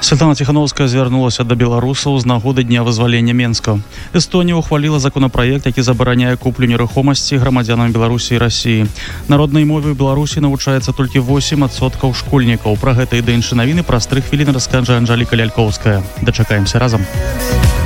Святлана Ціхановская звярнулася да беларусаў з нагоды дня вызвалення Менска. Эстонія ухваліла законапраект, які забараняе куплю нерухомасці грамадзянам Беларусі і Расіі. Народнай мове ў Беларусі навучаецца толькі 8% школьнікаў. Пра гэта і да іншыя навіны праз 3 хвіліны раскажа Анжеліка Лялькоўская. Дачакаемся разам.